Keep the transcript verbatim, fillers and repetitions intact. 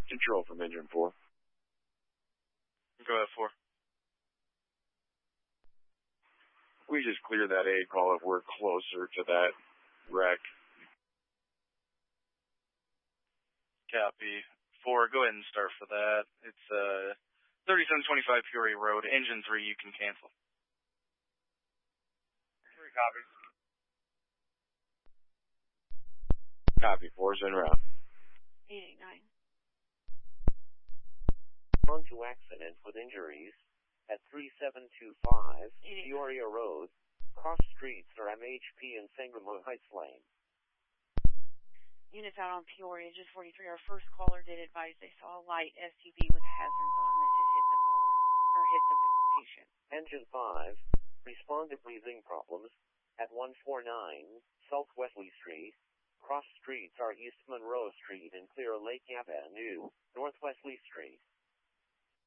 Control from engine four. Go ahead, four. We just clear that A call if we're closer to that wreck. Copy. Four, go ahead and start for that. It's uh, thirty-seven twenty-five Peoria Road. Engine three, you can cancel. Three copies. Copy, four's en route. eight eight nine. On to accident with injuries at three seven two five Peoria Road. Cross streets are M H P and Sangamo Heights Lane. Units out on Peoria, just forty-three. Our first caller did advise they saw a light S U V with hazards on that had hit the caller, or hit the patient. Engine five, respond to breathing problems at one forty-nine South Wesley Street. Cross streets are East Monroe Street and Clear Lake Avenue, North Wesley Street.